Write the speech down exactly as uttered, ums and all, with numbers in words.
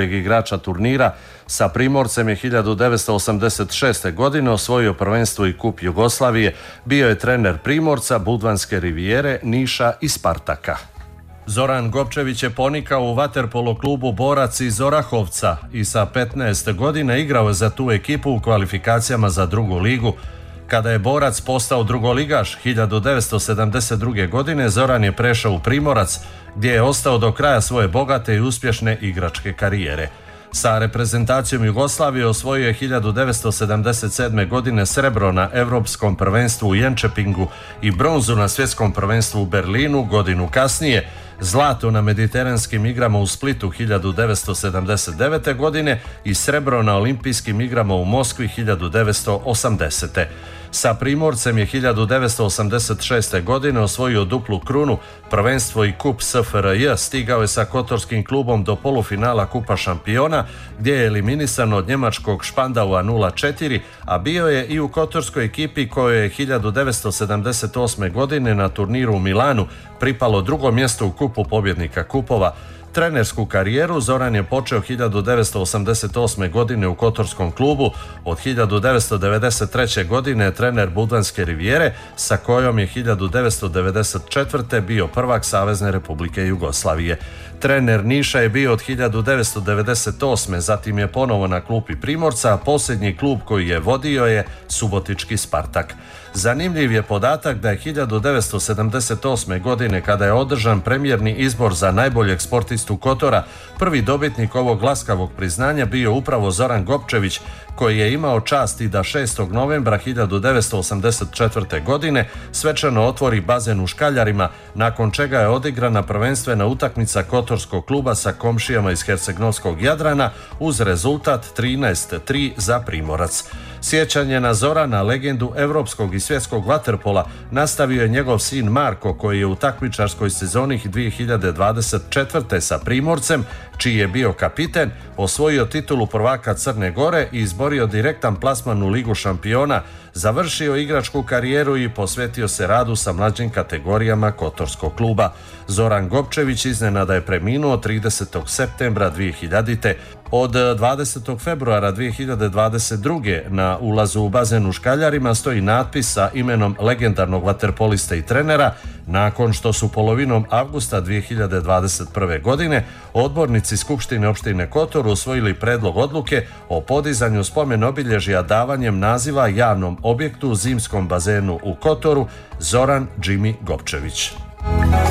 najboljeg igrača turnira. Sa Primorcem je hiljadu devetsto osamdeset šeste. godine osvojio prvenstvo i kup Jugoslavije. Bio je trener Primorca, Budvanske Rivijere, Niša i Spartaka. Zoran Gopčević je ponikao u vaterpolo klubu Borac iz Orahovca i sa petnaest godina igrao za tu ekipu u kvalifikacijama za drugu ligu. Kada je Borac postao drugoligaš hiljadu devetsto sedamdeset druge. godine, Zoran je prešao u Primorac, gdje je ostao do kraja svoje bogate i uspješne igračke karijere. Sa reprezentacijom Jugoslavije osvojio je hiljadu devetsto sedamdeset sedme. godine srebro na Europskom prvenstvu u Jönköpingu i bronzu na Svjetskom prvenstvu u Berlinu godinu kasnije, zlato na Mediteranskim igrama u Splitu hiljadu devetsto sedamdeset devete. godine i srebro na Olimpijskim igrama u Moskvi hiljadu devetsto osamdesete. Sa Primorcem je hiljadu devetsto osamdeset šeste. godine osvojio duplu krunu, prvenstvo i kup S F R J, stigao je sa kotorskim klubom do polufinala Kupa šampiona, gdje je eliminisan od njemačkog Špandaua nula četiri, a bio je i u kotorskoj ekipi kojoj je hiljadu devetsto sedamdeset osme. godine na turniru u Milanu pripalo drugo mjesto u kupu pobjednika kupova. Trenersku karijeru Zoran je počeo hiljadu devetsto osamdeset osme. godine u kotorskom klubu. Od hiljadu devetsto devedeset treće. godine je trener Budvanske Rivijere, sa kojom je hiljadu devetsto devedeset četvrte. bio prvak Savezne Republike Jugoslavije. Trener Niša je bio od hiljadu devetsto devedeset osme. zatim je ponovo na klupi Primorca, a posljednji klub koji je vodio je subotički Spartak. Zanimljiv je podatak da je hiljadu devetsto sedamdeset osme. godine, kada je održan premijerni izbor za najboljeg sportistu Kotora, prvi dobitnik ovog laskavog priznanja bio upravo Zoran Gopčević, koji je imao čast i da šestog novembra hiljadu devetsto osamdeset četvrte. godine svečano otvori bazen u Škaljarima, nakon čega je odigrana prvenstvena utakmica kotorskog kluba sa komšijama iz Herceg-Novskog Jadrana uz rezultat trinaest tri za Primorac. Sjećanje na Zorana, legendu europskog i svjetskog vaterpola, nastavio je njegov sin Marko, koji je u takmičarskoj sezoni dvije hiljade dvadeset četvrte. sa Primorcem, čiji je bio kapiten, osvojio titulu prvaka Crne Gore i izborio direktan plasman u Ligu šampiona, završio igračku karijeru i posvetio se radu sa mlađim kategorijama kotorskog kluba. Zoran Gopčević iznenada je preminuo tridesetog septembra dvije hiljadite. Od dvadesetog februara dvije hiljade dvadeset druge. na ulazu u bazen u Škaljarima stoji natpis sa imenom legendarnog vaterpolista i trenera. Nakon što su polovinom avgusta dvije hiljade dvadeset prve. godine odbornici Skupštine opštine Kotor usvojili predlog odluke o podizanju spomen obilježja davanjem naziva javnom objektu zimskom bazenu u Kotoru Zoran Jimmy Gopčević.